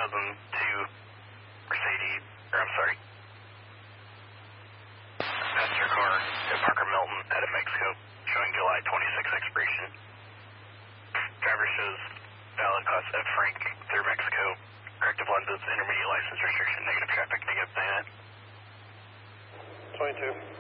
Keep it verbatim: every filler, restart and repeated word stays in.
thousand two Mercedes, or I'm sorry, passenger car at Parker Milton out of Mexico, showing July twenty-sixth expiration. Driver shows valid class F Frank through Mexico, corrective lenses, intermediate license restriction, negative traffic, negative nine. twenty-two.